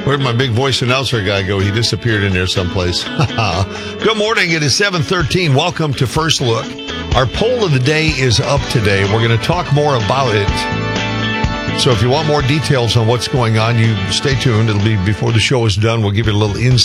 Where'd my big voice announcer guy go? He disappeared in there someplace. Good morning. It is 7:13. Welcome to First Look. Our poll of the day is up today. We're going to talk more about it. So if you want more details on what's going on, you stay tuned. It'll be before the show is done. We'll give you a little insight.